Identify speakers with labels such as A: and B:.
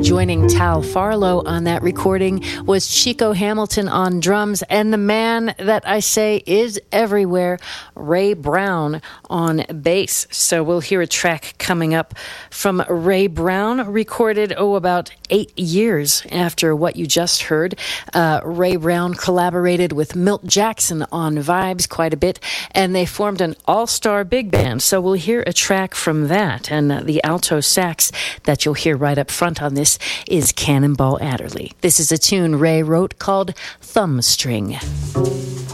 A: Joining Tal Farlow on that recording was Chico Hamilton on drums, and the man that I say is everywhere, Ray Brown on bass. So we'll hear a track coming up from Ray Brown, recorded, about 8 years after what you just heard. Ray Brown collaborated with Milt Jackson on Vibes quite a bit, and they formed an all-star big band. So we'll hear a track from that, and the alto sax that you'll hear right up front on this is Cannonball Adderley. This is a tune Ray wrote called Thumbstring.